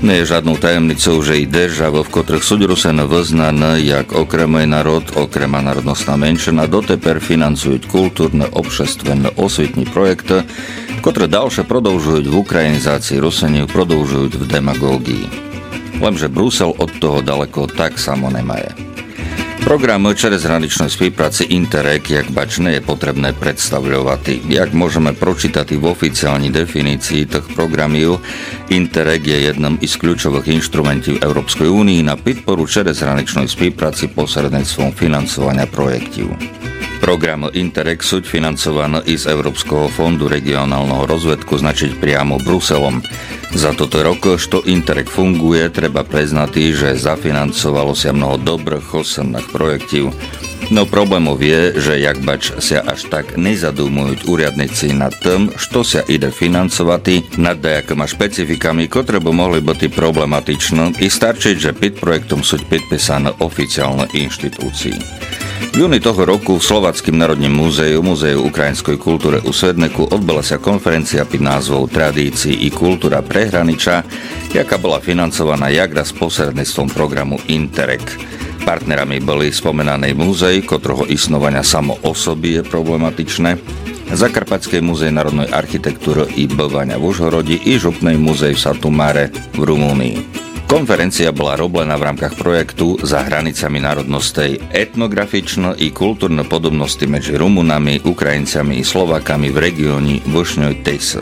Nie je žádnou tajemnicou, že i država, v kotrých sú Rusena vyznané jak okremej národ, okrema národnostná menšina, doteper financujú kultúrne, obšestvenné, osvetní projekty, ktoré ďalšie prodĺžujú v ukrajinizácii Ruseniu, prodĺžujú v demagógii. Lenže Brusel od toho daleko tak samo nemaje. Program čez hraničnej spolupráci Interreg, jak bač nie je potrebné predstavľovať. Jak môžeme pročítať v oficiálnej definícii tých programov, Interreg je jedným z kľúčových inštrumentov Európskej únie na podporu čez hraničnej spolupráci posredníctvom financovania projektov. Program Interreg sú financovaný i z Európskeho fondu regionálneho rozvedku značiť priamo Bruselom. Za toto rok, što Interreg funguje, treba priznať, že zafinancovalo sa mnoho dobrých osobných projektov. No problémov je, že jak bač sa až tak nezadumujú úradníci nad tým, što sa ide financovať, nad nejakými špecifikami, ktoré by mohli byť problematičné i starčiť, že pod projektom sú podpísané oficiálne inštitúcii. V júni toho roku v Slováckym národním múzeu ukrajinskej kultúry u Svedneku odbyla sa konferencia pod názvou Tradícii i kultúra prehraniča, jaká bola financovaná jakda s posredníctvom programu Interreg. Partnerami boli spomenané múzej, ktorého isnovania samo o sobie je problematičné, Zakarpatské múzej národnej architektúry i bávania v Užhorodi i Župnej múzej v Satumáre v Rumúnii. Konferencia bola robená v rámkach projektu Za hranicami národnostej etnografično i kultúrne podobnosti medzi Rumunami, Ukrajincami i Slovákami v regióne Vršňoj Tesa.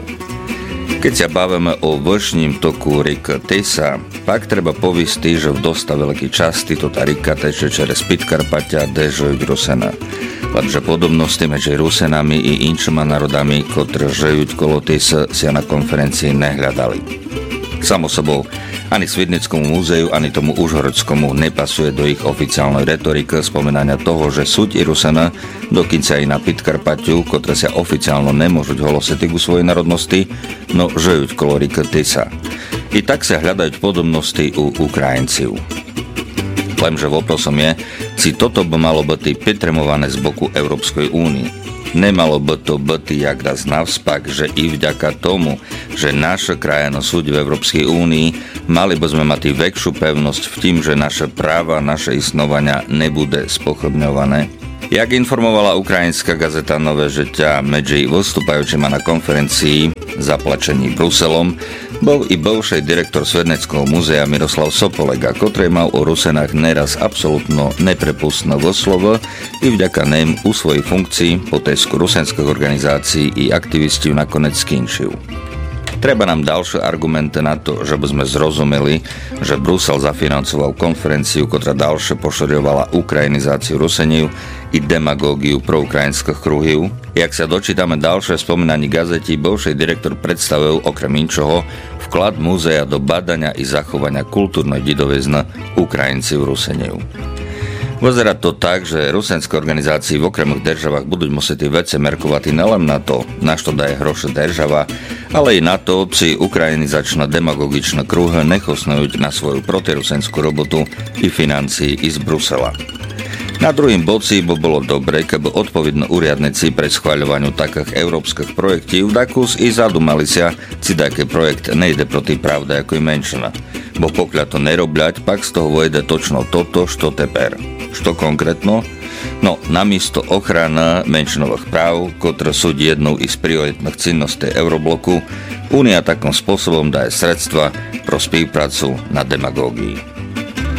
Keď sa bavíme o vršním toku riek Tesa, pak treba povistiť, že v dosta veľkej časti tota rieka teče čez Podkarpatia dežujú Rusena. Lenže podobnosti medzi Rusenami i inčima národami, ktoré žijú kolo Tesa, sa na konferencii nehľadali. Samo sobou, ani Svidnickému múzeu, ani tomu Užhorodskému nepasuje do ich oficiálnej retoriky spomenania toho, že súď i Rusena, dokonca aj na Podkarpatiu, ktoré sa oficiálno nemôžu holosiť u svojej národnosti, no žijú kolo rieka Tisa. I tak sa hľadajú podobnosti u Ukrajincov. Lenže voprosom je, či toto by malo byť pritremované z boku Európskej únie. Nemalo by to byť jak raz navspak, že i vďaka tomu, že naša krajina súdi v Európskej únii, mali by sme mať väčšiu pevnosť v tým, že naše práva, naše isnovania nebude spochybňované. Jak informovala ukrajinská gazeta Nové žeťa medzi vystupajúcimi na konferencii Zaplačení Bruselom, bol i bivší direktor Svedneckého múzea Miroslav Sopolega, ktorý mal o Rusenách neraz absolútno neprepustné slovo i vďaka nem u svojej funkcii po tesku rusenských organizácií i aktivistov nakoniec skončil. Treba nám ďalšie argumenty na to, že by sme zrozumeli, že Brusel zafinancoval konferenciu, ktorá ďalšie poširjovala ukrajinizáciu Ruseniu i demagógiu proukrajinských kruhov. Jak sa dočítame ďalšie spomínaní gazeti, bivší direktor predstavil okrem inčoho vklad múzea do badania i zachovania kultúrnej dedovizny Ukrajincov Ruseniu. Vyzerá to tak, že rusenské organizácie v okremných državách budú musieť veci merkovať nielen na to, na čo daje hroše država, ale i na to, či ukrajinizačné demagogičné kruhy nechosnujú na svoju protirusenskú robotu i financií i z Brusela. Na druhým boci by bolo dobre, keby odpovední úriadnici pri schvaľovaniu takých európskych projektov dakus i zadumali sa, či taký projekt nejde proti pravde ako i menšina. Bo pokiaľ to nerobľať, pak z toho vojde točno toto, što teper. Što konkrétno? No, namiesto ochrana menšinových práv, ktoré sú jednou z prioritných cinností Eurobloku, Únia takým spôsobom daje sredstva pro spoluprácu na demagógii.